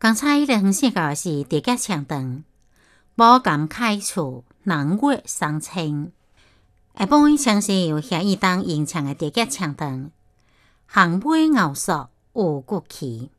刚才咧分享到的是地脚长长，无甘开厝，人月双清。下晡像是有遐意当吟唱的地脚长长，项尾熬索有骨气。